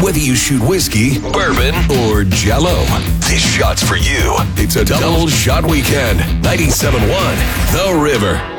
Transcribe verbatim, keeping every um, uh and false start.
Whether you shoot whiskey, bourbon, or Jell-O, this shot's for you. It's a double shot weekend. ninety-seven point one The River.